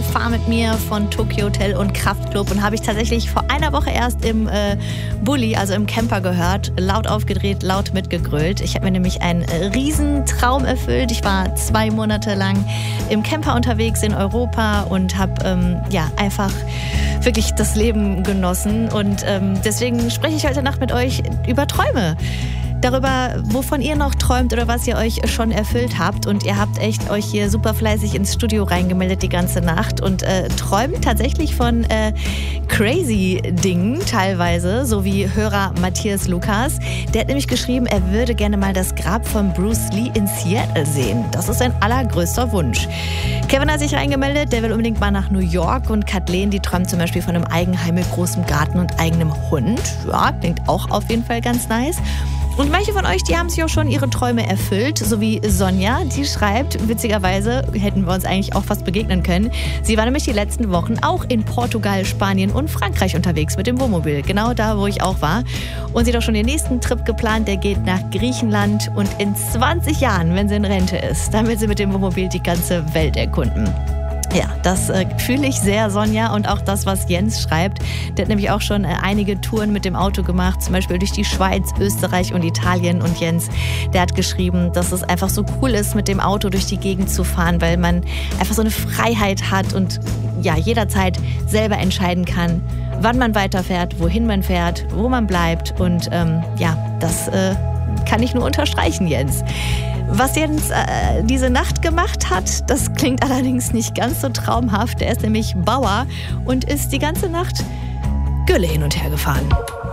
Fahr mit mir von Tokyo Hotel und Kraftklub und habe ich tatsächlich vor einer Woche erst im Bulli, also im Camper gehört, laut aufgedreht, laut mitgegrölt. Ich habe mir nämlich einen riesen Traum erfüllt. Ich war 2 Monate lang im Camper unterwegs in Europa und habe einfach wirklich das Leben genossen und deswegen spreche ich heute Nacht mit euch über Träume. Darüber, wovon ihr noch träumt oder was ihr euch schon erfüllt habt. Und ihr habt echt euch hier super fleißig ins Studio reingemeldet die ganze Nacht und träumt tatsächlich von crazy Dingen teilweise, so wie Hörer Matthias Lukas. Der hat nämlich geschrieben, er würde gerne mal das Grab von Bruce Lee in Seattle sehen. Das ist sein allergrößter Wunsch. Kevin hat sich reingemeldet, der will unbedingt mal nach New York und Kathleen, die träumt zum Beispiel von einem Eigenheim mit großem Garten und eigenem Hund. Ja, klingt auch auf jeden Fall ganz nice. Und manche von euch, die haben sich auch schon ihre Träume erfüllt, so wie Sonja, die schreibt, witzigerweise hätten wir uns eigentlich auch fast begegnen können. Sie war nämlich die letzten Wochen auch in Portugal, Spanien und Frankreich unterwegs mit dem Wohnmobil, genau da, wo ich auch war. Und sie hat auch schon den nächsten Trip geplant, der geht nach Griechenland und in 20 Jahren, wenn sie in Rente ist, dann will sie mit dem Wohnmobil die ganze Welt erkunden. Ja, das fühle ich sehr, Sonja, und auch das, was Jens schreibt. Der hat nämlich auch schon einige Touren mit dem Auto gemacht, zum Beispiel durch die Schweiz, Österreich und Italien. Und Jens, der hat geschrieben, dass es einfach so cool ist, mit dem Auto durch die Gegend zu fahren, weil man einfach so eine Freiheit hat und ja, jederzeit selber entscheiden kann, wann man weiterfährt, wohin man fährt, wo man bleibt. Und das kann ich nur unterstreichen, Jens. Was Jens diese Nacht gemacht hat, das klingt allerdings nicht ganz so traumhaft. Er ist nämlich Bauer und ist die ganze Nacht Gülle hin und her gefahren.